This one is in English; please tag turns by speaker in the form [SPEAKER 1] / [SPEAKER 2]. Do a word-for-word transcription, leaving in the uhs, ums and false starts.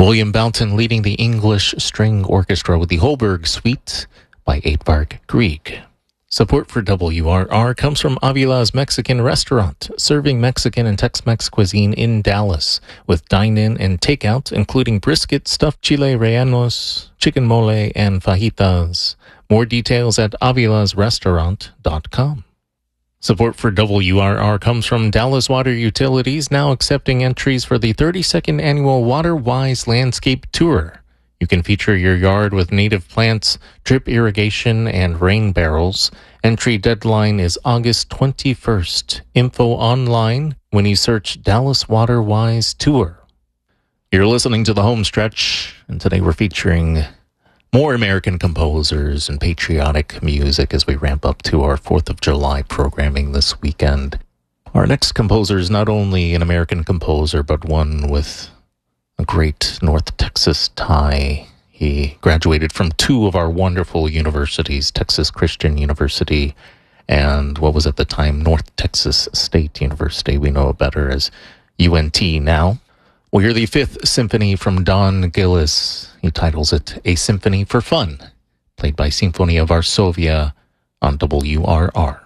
[SPEAKER 1] William Boughton leading the English String Orchestra with the Holberg Suite by Aardvark Grieg. Support for W R R comes from Avila's Mexican Restaurant, serving Mexican and Tex-Mex cuisine in Dallas, with dine-in and takeout, including brisket, stuffed chile rellenos, chicken mole, and fajitas. More details at avilas restaurant dot com. Support for W R R comes from Dallas Water Utilities, now accepting entries for the thirty-second annual WaterWise Landscape Tour. You can feature your yard with native plants, drip irrigation, and rain barrels. Entry deadline is August twenty-first. Info online when you search Dallas WaterWise Tour. You're listening to The Home Stretch, and today we're featuring more American composers and patriotic music as we ramp up to our fourth of July programming this weekend. Our next composer is not only an American composer, but one with a great North Texas tie. He graduated from two of our wonderful universities, Texas Christian University and what was at the time North Texas State University. We know it better as U N T now. We'll hear the Fifth Symphony from Don Gillis. He titles it A Symphony for Fun, played by Sinfonia Varsovia on W R R.